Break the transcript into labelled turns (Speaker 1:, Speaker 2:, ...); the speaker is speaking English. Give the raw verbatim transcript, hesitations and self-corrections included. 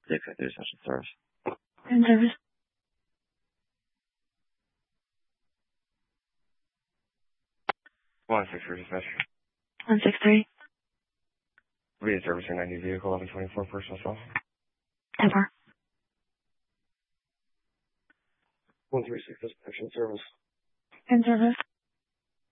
Speaker 1: six fifty Session Service.
Speaker 2: In service.
Speaker 1: one six three Dispatch.
Speaker 2: one six three.
Speaker 1: Via service your ninety vehicle, eleven twenty-four personal cell.
Speaker 2: ten four.
Speaker 1: one three six Dispatch in service.
Speaker 2: In service.